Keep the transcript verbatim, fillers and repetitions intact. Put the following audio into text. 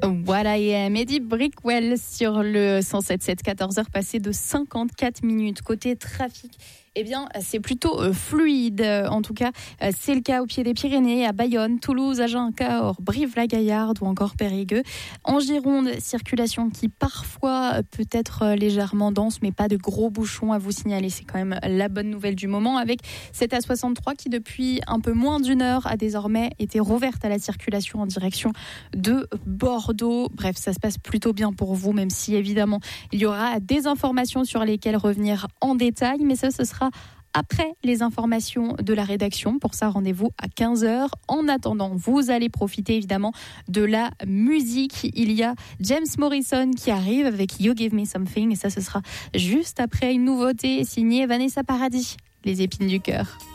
Voilà, et Mehdi Brickwell sur le cent sept virgule sept, quatorze heures passées de cinquante-quatre minutes. Côté trafic, eh bien, c'est plutôt euh, fluide. En tout cas, euh, c'est le cas au pied des Pyrénées, à Bayonne, Toulouse, Agen, Cahors, Brive-la-Gaillarde ou encore Périgueux. En Gironde, circulation qui parfois peut être légèrement dense, mais pas de gros bouchons à vous signaler. C'est quand même la bonne nouvelle du moment, avec cette A soixante-trois qui, depuis un peu moins d'une heure, a désormais été rouverte à la circulation en direction de Bordeaux. Bref, ça se passe plutôt bien pour vous, même si évidemment, il y aura des informations sur lesquelles revenir en détail, mais ça, ce sera après les informations de la rédaction. Pour ça, rendez-vous à quinze heures. En attendant, vous allez profiter évidemment de la musique. Il y a James Morrison qui arrive avec You Give Me Something, et ça, ce sera juste après une nouveauté signée Vanessa Paradis, Les Épines du Cœur.